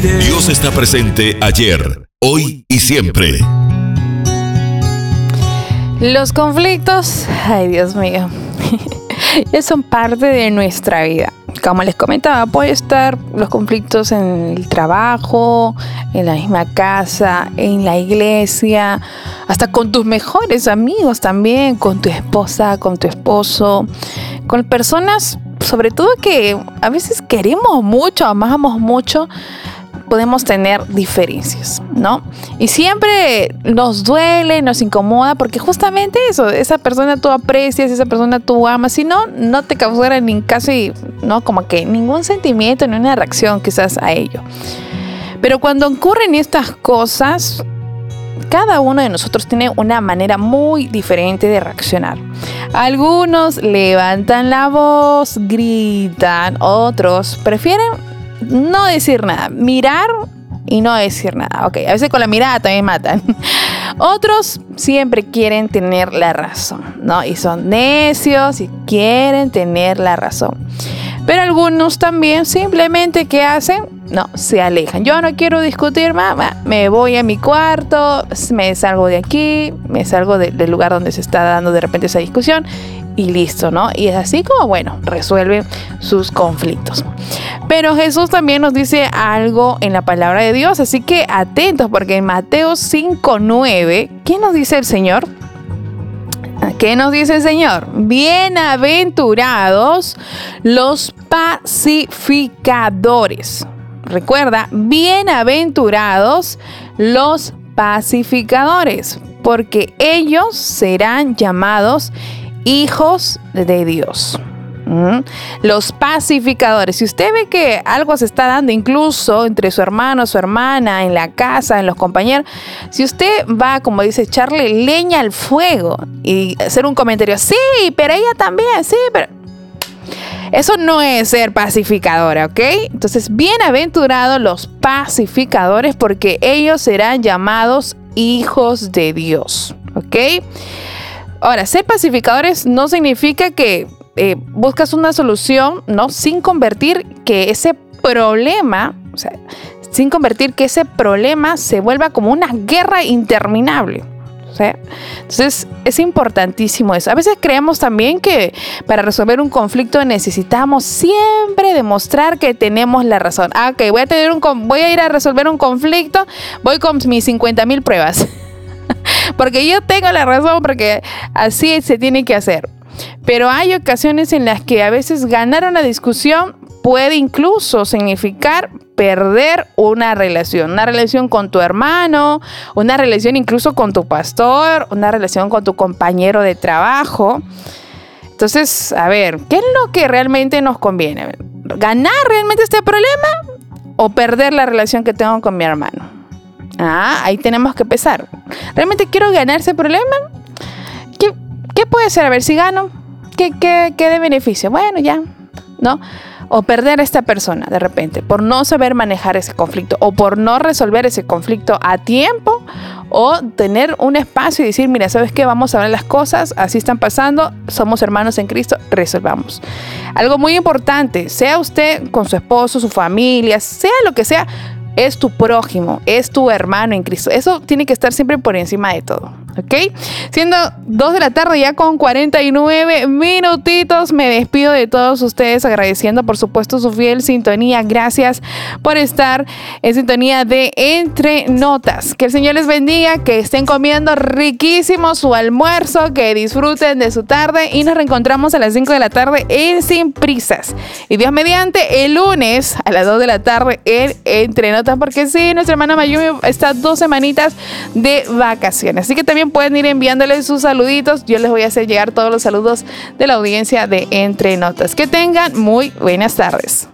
Dios está presente ayer, hoy y siempre. Los conflictos, ay Dios mío, ya son parte de nuestra vida. Como les comentaba, puede estar los conflictos en el trabajo, en la misma casa, en la iglesia, hasta con tus mejores amigos también, con tu esposa, con tu esposo, con personas, sobre todo que a veces queremos mucho, amamos mucho. Podemos tener diferencias, ¿no? Y siempre nos duele, nos incomoda, porque justamente eso, esa persona tú aprecias, esa persona tú amas, si no, no te causara ni casi, ¿no? Como que ningún sentimiento, ni una reacción quizás a ello. Pero cuando ocurren estas cosas, cada uno de nosotros tiene una manera muy diferente de reaccionar. Algunos levantan la voz, gritan, otros prefieren no decir nada, mirar y no decir nada. Ok, a veces con la mirada también matan. Otros siempre quieren tener la razón, ¿no? Y son necios y quieren tener la razón. Pero algunos también simplemente, ¿qué hacen? No, se alejan. Yo no quiero discutir más, me voy a mi cuarto, me salgo de aquí, me salgo del lugar donde se está dando de repente esa discusión y listo, ¿no? Y es así como, bueno, resuelven sus conflictos. Pero Jesús también nos dice algo en la palabra de Dios, así que atentos, porque en Mateo 5:9, ¿qué nos dice el Señor? ¿Qué nos dice el Señor? Bienaventurados los pacificadores. Recuerda, bienaventurados los pacificadores, porque ellos serán llamados hijos de Dios. Los pacificadores. Si usted ve que algo se está dando incluso entre su hermano, su hermana, en la casa, en los compañeros, si usted va, como dice, echarle leña al fuego y hacer un comentario, sí, pero ella también, sí, pero... Eso no es ser pacificadora, ¿ok? Entonces, bienaventurados los pacificadores, porque ellos serán llamados hijos de Dios, ¿ok? Ahora, ser pacificadores no significa que buscas una solución, ¿no? Sin convertir que ese problema, o sea, sin convertir que ese problema se vuelva como una guerra interminable. ¿Sí? Entonces es importantísimo eso. A veces creemos también que para resolver un conflicto necesitamos siempre demostrar que tenemos la razón. Ok, voy a ir a resolver un conflicto, voy con mis 50,000 pruebas. Porque yo tengo la razón, porque así se tiene que hacer. Pero hay ocasiones en las que a veces ganar una discusión puede incluso significar perder una relación con tu hermano, una relación incluso con tu pastor, una relación con tu compañero de trabajo. Entonces, a ver, ¿qué es lo que realmente nos conviene? ¿Ganar realmente este problema o perder la relación que tengo con mi hermano? Ahí tenemos que pensar. ¿Realmente quiero ganar ese problema? ¿Qué puede ser? A ver, si gano, ¿qué de beneficio? Bueno, ya, ¿no? O perder a esta persona de repente por no saber manejar ese conflicto o por no resolver ese conflicto a tiempo, o tener un espacio y decir, mira, ¿sabes qué? Vamos a ver las cosas, así están pasando, somos hermanos en Cristo, resolvamos. Algo muy importante, sea usted con su esposo, su familia, sea lo que sea, es tu prójimo, es tu hermano en Cristo. Eso tiene que estar siempre por encima de todo, ¿ok? Siendo 2 de la tarde ya con 49 minutitos, me despido de todos ustedes agradeciendo por supuesto su fiel sintonía. Gracias por estar en sintonía de Entre Notas. Que el Señor les bendiga, que estén comiendo riquísimo su almuerzo, que disfruten de su tarde y nos reencontramos a las 5 de la tarde en Sin Prisas. Y Dios mediante, el lunes a las 2 de la tarde en Entre Notas, porque sí, nuestra hermana Mayumi está 2 semanitas de vacaciones. Así que también pueden ir enviándole sus saluditos. Yo les voy a hacer llegar todos los saludos de la audiencia de Entre Notas. Que tengan muy buenas tardes.